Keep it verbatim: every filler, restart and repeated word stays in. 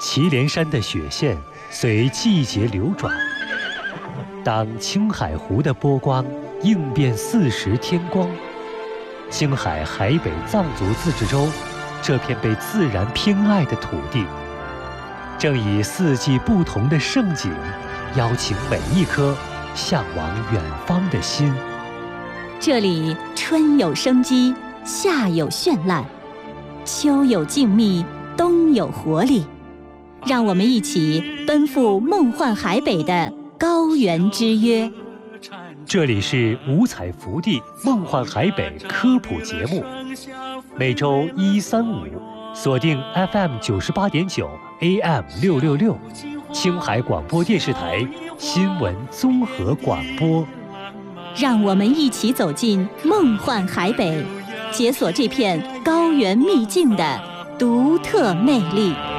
祁连山的雪线随季节流转，当青海湖的波光映遍四时天光，青海海北藏族自治州这片被自然偏爱的土地，正以四季不同的盛景，邀请每一颗向往远方的心。 这里春有生机，夏有绚烂，秋有静谧，冬有活力。让我们一起奔赴梦幻海北的高原之约。 这里是五彩福地梦幻海北科普节目，每周一三五锁定 F M 九十八点九 A M 六六六，青海广播电视台新闻综合广播。 让我们一起走进梦幻海北，解锁这片高原秘境的独特魅力。